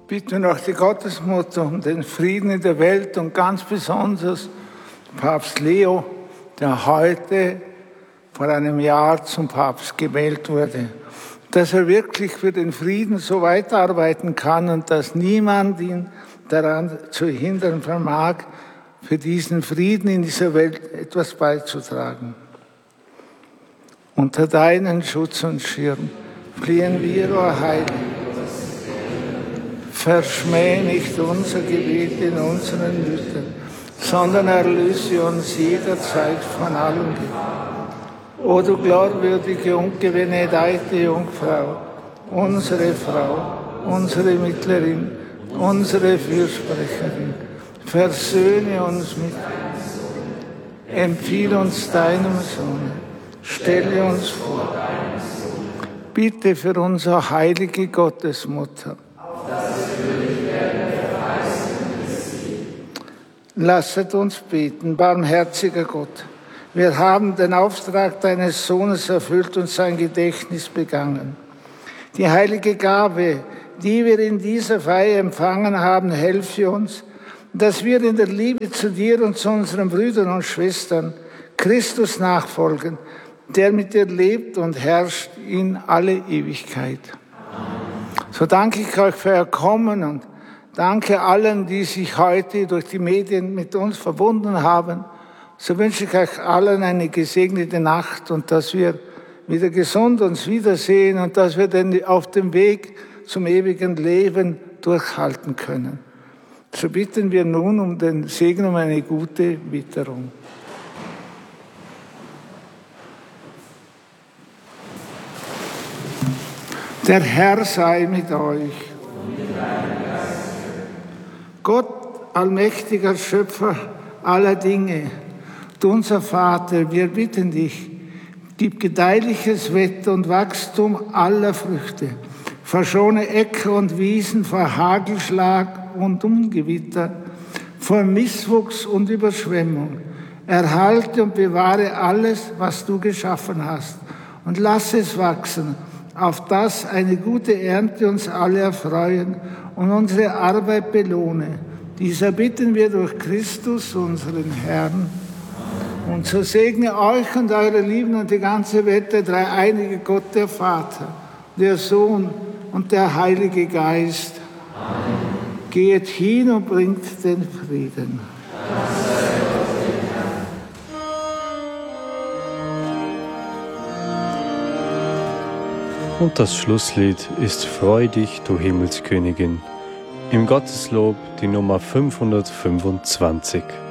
bitten wir auch die Gottesmutter um den Frieden in der Welt und ganz besonders Papst Leo, der heute vor einem Jahr zum Papst gewählt wurde, dass er wirklich für den Frieden so weiterarbeiten kann und dass niemand ihn daran zu hindern vermag, für diesen Frieden in dieser Welt etwas beizutragen. Unter deinen Schutz und Schirm fliehen wir, o Heilige. Verschmäh nicht unser Gebet in unseren Nöten, sondern erlöse uns jederzeit von allem Gefahr. O du glaubwürdige und gebenedeite Jungfrau, unsere Frau, unsere Mittlerin, unsere Fürsprecherin, versöhne uns mit dir, empfiehl uns deinem Sohn, stelle uns vor. Bitte für unsere heilige Gottesmutter. Lasset uns beten, barmherziger Gott. Wir haben den Auftrag deines Sohnes erfüllt und sein Gedächtnis begangen. Die heilige Gabe, die wir in dieser Feier empfangen haben, helfe uns, dass wir in der Liebe zu dir und zu unseren Brüdern und Schwestern Christus nachfolgen, der mit dir lebt und herrscht in alle Ewigkeit. So danke ich euch für euer Kommen und danke allen, die sich heute durch die Medien mit uns verbunden haben. So wünsche ich euch allen eine gesegnete Nacht und dass wir wieder gesund uns wiedersehen und dass wir dann auf dem Weg zum ewigen Leben durchhalten können. So bitten wir nun um den Segen, um eine gute Witterung. Der Herr sei mit euch. Gott, allmächtiger Schöpfer aller Dinge, du unser Vater, wir bitten dich, gib gedeihliches Wetter und Wachstum aller Früchte, verschone Äcker und Wiesen vor Hagelschlag und Ungewitter, vor Misswuchs und Überschwemmung. Erhalte und bewahre alles, was du geschaffen hast, und lass es wachsen, auf dass eine gute Ernte uns alle erfreuen und unsere Arbeit belohne. Dieser bitten wir durch Christus, unseren Herrn. Und so segne euch und eure Lieben und die ganze Welt, der dreieinige Gott, der Vater, der Sohn und der Heilige Geist. Amen. Geht hin und bringt den Frieden. Und das Schlusslied ist Freu dich, du Himmelskönigin. Im Gotteslob die Nummer 525.